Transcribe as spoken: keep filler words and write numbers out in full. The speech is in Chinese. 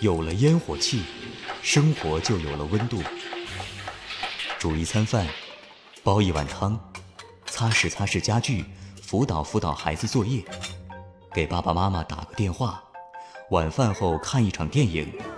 有了烟火气，生活就有了温度。煮一餐饭，煲一碗汤，擦拭擦拭家具，辅导辅导孩子作业，给爸爸妈妈打个电话，晚饭后看一场电影，